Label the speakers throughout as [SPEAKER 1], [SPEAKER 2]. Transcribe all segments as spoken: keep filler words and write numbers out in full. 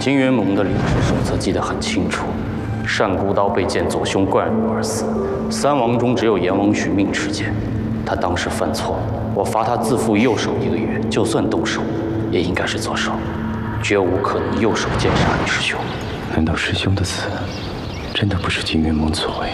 [SPEAKER 1] 金元盟的领事手册记得很清楚，单孤刀被剑左胸贯入而死，三王中只有阎王许命持剑。他当时犯错，我罚他自负右手一个月，就算动手，也应该是左手，绝无可能右手剑杀你师兄。
[SPEAKER 2] 难道师兄的死真的不是金元盟所为？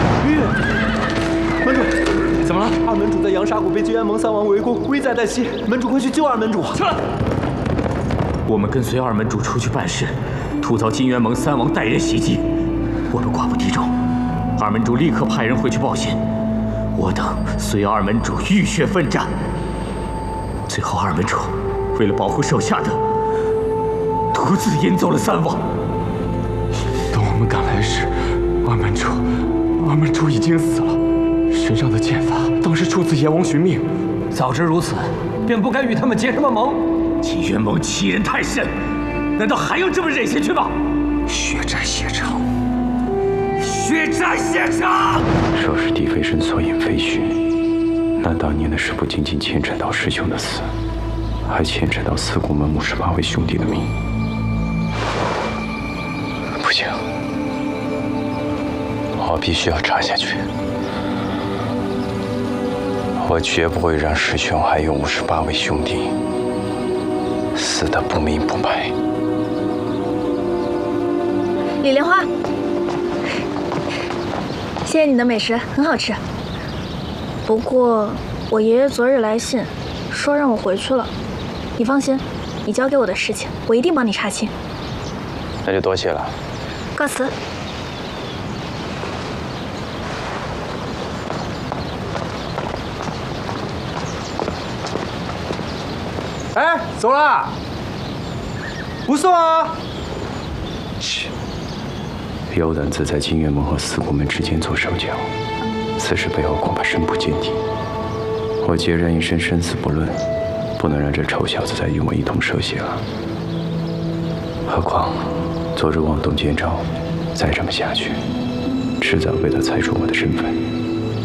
[SPEAKER 3] 门主，怎么了？二门主在阳沙谷被金元盟三王围攻，危在旦夕，门主快去救二门主！
[SPEAKER 4] 去了。我们跟随二门主出去办事，突遭金元盟三王带人袭击，我们寡不敌众。二门主立刻派人回去报信，我等随二门主浴血奋战。最后二门主为了保护手下的，独自引走了三王。
[SPEAKER 3] 等我们赶来时，二门主，二门主已经死了，身上的剑法当时出自阎王寻命。
[SPEAKER 5] 早知如此，便不该与他们结什么盟。
[SPEAKER 4] 金元盟欺人太甚，难道还要这么忍下去吗？
[SPEAKER 5] 血债血偿，
[SPEAKER 4] 血债血偿！
[SPEAKER 2] 若是帝飞神所言非虚，那当年的事不仅仅牵扯到师兄的死，还牵扯到四国门五十八位兄弟的命。不行，我必须要查下去。我绝不会让师兄还有五十八位兄弟死得不明不白。
[SPEAKER 6] 李莲花，谢谢你的美食，很好吃。不过我爷爷昨日来信，说让我回去了。你放心，你交给我的事情，我一定帮你查清。
[SPEAKER 2] 那就多谢了。
[SPEAKER 6] 告辞。
[SPEAKER 3] 哎，走了，不送啊！
[SPEAKER 2] 切，有胆子在金元盟和四国门之间做手脚，此事背后恐怕深不见底。我孑然一身，生死不论，不能让这臭小子再与我一同涉险了。何况昨日妄动奸招，再这么下去，迟早被他猜出我的身份。